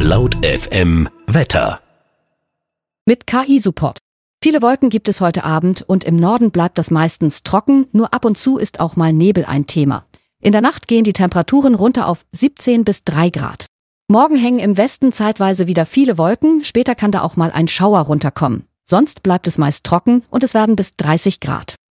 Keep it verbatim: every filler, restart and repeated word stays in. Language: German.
Laut F M Wetter. Mit K I-Support. Viele Wolken gibt es heute Abend und im Norden bleibt das meistens trocken, nur ab und zu ist auch mal Nebel ein Thema. In der Nacht gehen die Temperaturen runter auf siebzehn bis drei Grad. Morgen hängen im Westen zeitweise wieder viele Wolken, später kann da auch mal ein Schauer runterkommen. Sonst bleibt es meist trocken und es werden bis dreißig Grad.